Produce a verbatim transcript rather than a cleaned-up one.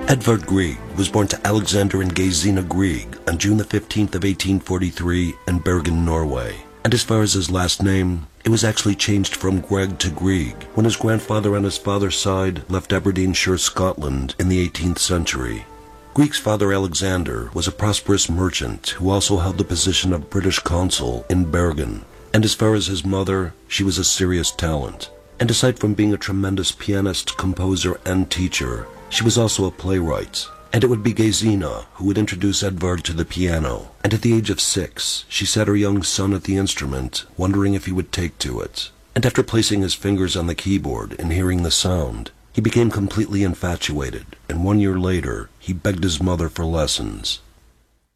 Edvard Grieg was born to Alexander and Gesine Grieg on June the fifteenth of eighteen forty-three in Bergen, Norway. And as far as his last name, it was actually changed from Greg to Grieg when his grandfather on his father's side left Aberdeenshire, Scotland in the eighteenth century. Grieg's father Alexander was a prosperous merchant who also held the position of British consul in Bergen. And as far as his mother, she was a serious talent. And aside from being a tremendous pianist, composer, and teacher, she was also a playwright. And it would be Gesine who would introduce Edvard to the piano. And at the age of six, she sat her young son at the instrument, wondering if he would take to it. And after placing his fingers on the keyboard and hearing the sound, he became completely infatuated, and one year later, he begged his mother for lessons.